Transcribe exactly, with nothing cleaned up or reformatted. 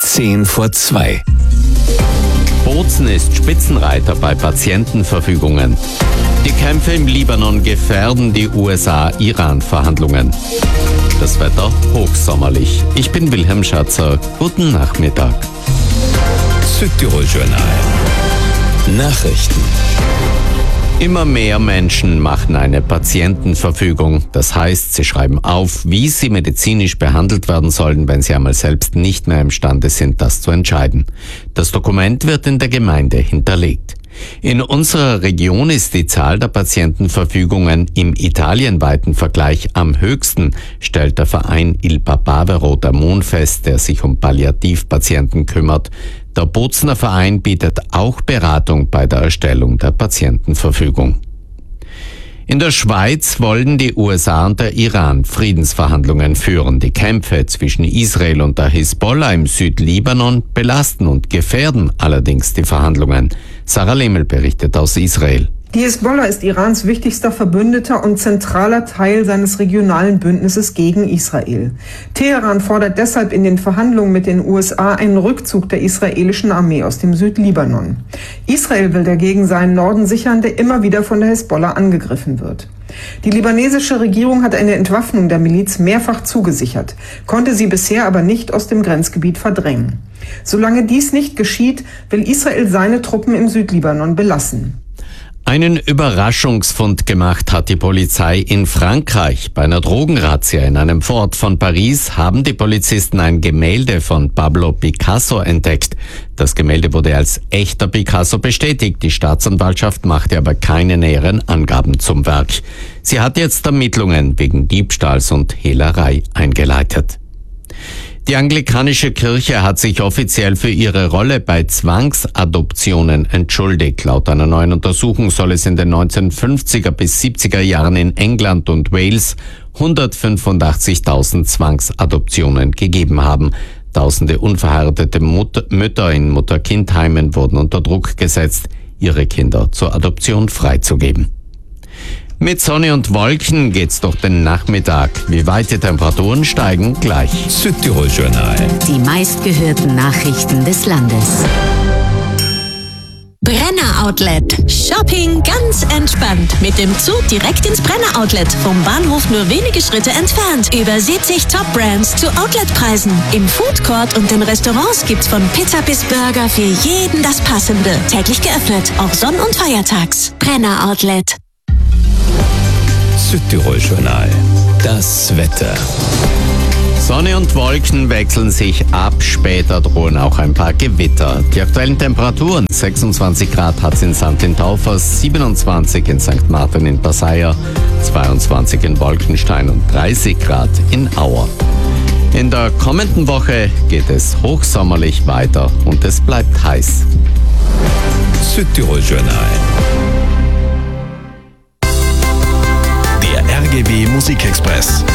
Zehn vor zwei. Bozen ist Spitzenreiter bei Patientenverfügungen. Die Kämpfe im Libanon gefährden die U S A-Iran-Verhandlungen. Das Wetter hochsommerlich. Ich bin Wilhelm Schatzer. Guten Nachmittag. Südtirol-Journal. Nachrichten. Immer mehr Menschen machen eine Patientenverfügung. Das heißt, sie schreiben auf, wie sie medizinisch behandelt werden sollen, wenn sie einmal selbst nicht mehr imstande sind, das zu entscheiden. Das Dokument wird in der Gemeinde hinterlegt. In unserer Region ist die Zahl der Patientenverfügungen im italienweiten Vergleich am höchsten, stellt der Verein Il Papavero Damon fest, der sich um Palliativpatienten kümmert. Der Bozener Verein bietet auch Beratung bei der Erstellung der Patientenverfügung. In der Schweiz wollen die U S A und der Iran Friedensverhandlungen führen. Die Kämpfe zwischen Israel und der Hisbollah im Südlibanon belasten und gefährden allerdings die Verhandlungen. Sarah Lemmel berichtet aus Israel. Die Hisbollah ist Irans wichtigster Verbündeter und zentraler Teil seines regionalen Bündnisses gegen Israel. Teheran fordert deshalb in den Verhandlungen mit den U S A einen Rückzug der israelischen Armee aus dem Südlibanon. Israel will dagegen seinen Norden sichern, der immer wieder von der Hisbollah angegriffen wird. Die libanesische Regierung hat eine Entwaffnung der Miliz mehrfach zugesichert, konnte sie bisher aber nicht aus dem Grenzgebiet verdrängen. Solange dies nicht geschieht, will Israel seine Truppen im Südlibanon belassen. Einen Überraschungsfund gemacht hat die Polizei in Frankreich. Bei einer Drogenrazzia in einem Vorort von Paris haben die Polizisten ein Gemälde von Pablo Picasso entdeckt. Das Gemälde wurde als echter Picasso bestätigt. Die Staatsanwaltschaft machte aber keine näheren Angaben zum Werk. Sie hat jetzt Ermittlungen wegen Diebstahls und Hehlerei eingeleitet. Die anglikanische Kirche hat sich offiziell für ihre Rolle bei Zwangsadoptionen entschuldigt. Laut einer neuen Untersuchung soll es in den neunzehnhundertfünfziger bis siebziger Jahren in England und Wales hundertfünfundachtzigtausend Zwangsadoptionen gegeben haben. Tausende unverheiratete Mut- Mütter in Mutter-Kind-Heimen wurden unter Druck gesetzt, ihre Kinder zur Adoption freizugeben. Mit Sonne und Wolken geht's durch den Nachmittag. Wie weit die Temperaturen steigen, gleich. Südtirol-Journal. Die meistgehörten Nachrichten des Landes. Brenner Outlet. Shopping ganz entspannt. Mit dem Zug direkt ins Brenner Outlet. Vom Bahnhof nur wenige Schritte entfernt. Über siebzig Top-Brands zu Outletpreisen. Im Foodcourt und in Restaurants gibt's von Pizza bis Burger für jeden das Passende. Täglich geöffnet, auch Sonn- und Feiertags. Brenner Outlet. Südtirol-Journal. Das Wetter. Sonne und Wolken wechseln sich ab, später drohen auch ein paar Gewitter. Die aktuellen Temperaturen: sechsundzwanzig Grad hat's in Sankt in Taufers, siebenundzwanzig in Sankt Martin in Passaia, zweiundzwanzig in Wolkenstein und dreißig Grad in Auer. In der kommenden Woche geht es hochsommerlich weiter und es bleibt heiß. Südtirol-Journal. Der R G B Musikexpress.